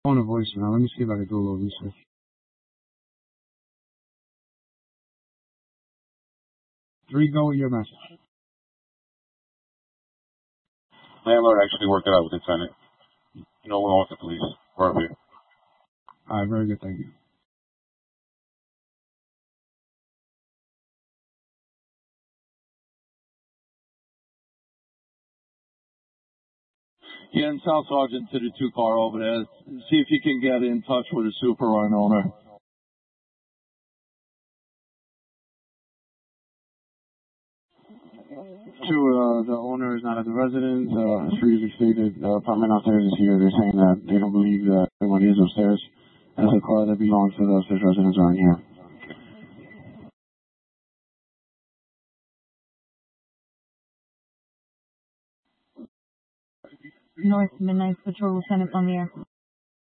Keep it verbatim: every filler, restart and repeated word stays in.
On a voicemail. Let me see if I can do a little research. Three, go with your message. Landlord actually worked it out with the tenant. You know, we're with the police. We're up here. All right, very good. Thank you. Yeah, and South Sergeant to the two car over there. See if you can get in touch with the super run owner. Two, uh, the owner is not at the residence. Uh, as previously stated, the apartment downstairs is here. They're saying that they don't believe that anyone is upstairs. As a car that belongs to the upstairs residents aren't here. North Midnight Patrol, Lieutenant on the air.